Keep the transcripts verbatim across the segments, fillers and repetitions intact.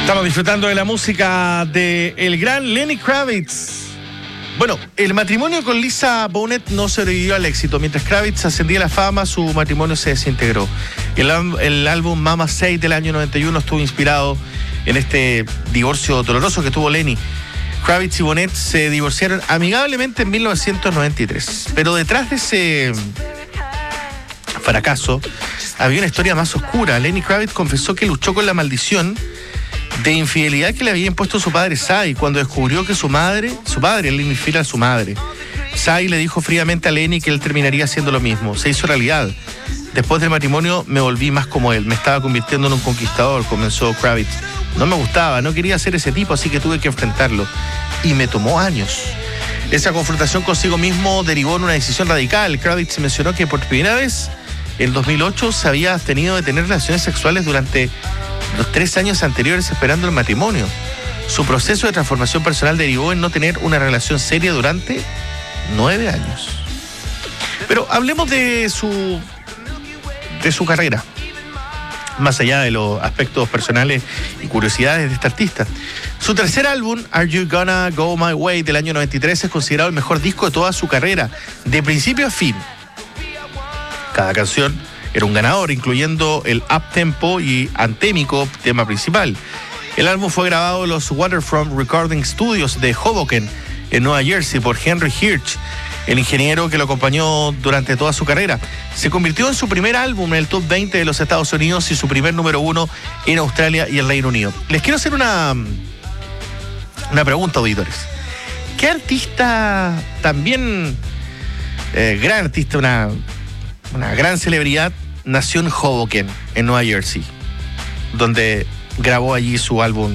Estamos disfrutando de la música de el gran Lenny Kravitz. Bueno, el matrimonio con Lisa Bonet no sobrevivió al éxito. Mientras Kravitz ascendía a la fama, su matrimonio se desintegró. El, el álbum Mama Say del año noventa y uno estuvo inspirado en este divorcio doloroso que tuvo Lenny. Kravitz y Bonet se divorciaron amigablemente en mil novecientos noventa y tres. Pero detrás de ese fracaso había una historia más oscura. Lenny Kravitz confesó que luchó con la maldición de infidelidad que le había impuesto su padre Sy cuando descubrió que su madre, su padre, Lenny infiel a su madre. Sy le dijo fríamente a Lenny que él terminaría haciendo lo mismo. Se hizo realidad. Después del matrimonio me volví más como él. Me estaba convirtiendo en un conquistador, comenzó Kravitz. No me gustaba, no quería ser ese tipo, así que tuve que enfrentarlo. Y me tomó años. Esa confrontación consigo mismo derivó en una decisión radical. Kravitz mencionó que por primera vez en dos mil ocho se había abstenido de tener relaciones sexuales durante los tres años anteriores esperando el matrimonio. Su proceso de transformación personal derivó en no tener una relación seria durante nueve años. Pero hablemos de su, de su carrera, más allá de los aspectos personales y curiosidades de este artista. Su tercer álbum, Are You Gonna Go My Way, del año noventa y tres, es considerado el mejor disco de toda su carrera, de principio a fin. Cada canción era un ganador, incluyendo el up-tempo y antémico tema principal. El álbum fue grabado en los Waterfront Recording Studios de Hoboken, en Nueva Jersey, por Henry Hirsch, el ingeniero que lo acompañó durante toda su carrera. Se convirtió en su primer álbum en el top veinte de los Estados Unidos y su primer número uno en Australia y el Reino Unido. Les quiero hacer una, una pregunta, auditores. ¿Qué artista también, eh, gran artista, una... una gran celebridad, nació en Hoboken, en Nueva Jersey, donde grabó allí su álbum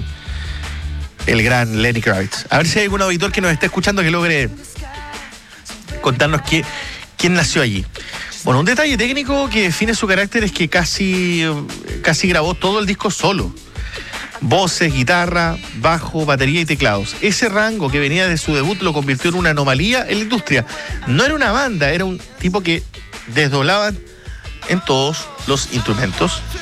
el gran Lenny Kravitz? A ver si hay algún auditor que nos esté escuchando que logre contarnos qué, quién nació allí. Bueno, un detalle técnico que define su carácter es que casi, casi grabó todo el disco solo. Voces, guitarra, bajo, batería y teclados. Ese rango que venía de su debut lo convirtió en una anomalía en la industria. No era una banda, era un tipo que desdoblaban en todos los instrumentos